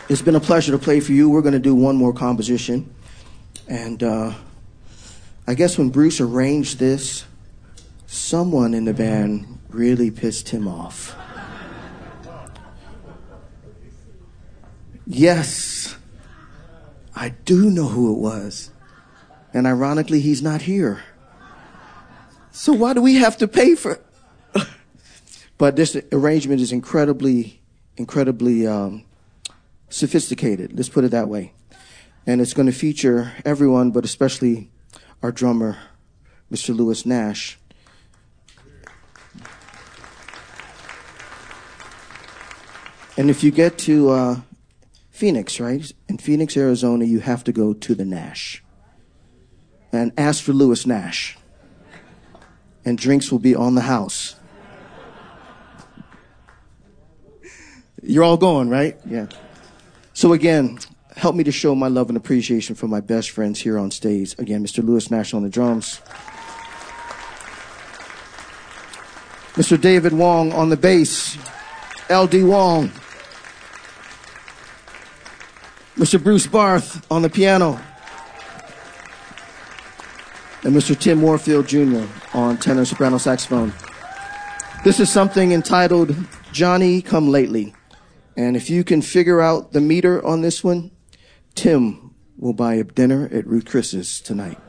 It's been a pleasure to play for you. We're going to do one more composition. And I guess when Bruce arranged this, someone in the band really pissed him off. Yes, I do know who it was. And ironically, he's not here. So why do we have to pay for it? But this arrangement is incredibly sophisticated. Let's put it that way. And it's going to feature everyone, but especially our drummer, Mr. Lewis Nash. And if you get to Phoenix, right? In Phoenix, Arizona, you have to go to the Nash. And ask for Lewis Nash. And drinks will be on the house. You're all going, right? Yeah. So again, help me to show my love and appreciation for my best friends here on stage. Again, Mr. Lewis Nash on the drums. Mr. David Wong on the bass. L.D. Wong. Mr. Bruce Barth on the piano. And Mr. Tim Warfield Jr. on tenor soprano saxophone. This is something entitled Johnny Come Lately. And if you can figure out the meter on this one, Tim will buy a dinner at Ruth Chris's tonight.